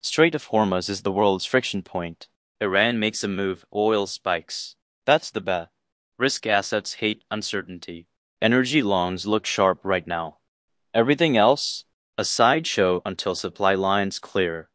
Strait of Hormuz is the world's friction point. Iran makes a move, oil spikes. That's the bet. Risk assets hate uncertainty. Energy longs look sharp right now. Everything else, a sideshow until supply lines clear.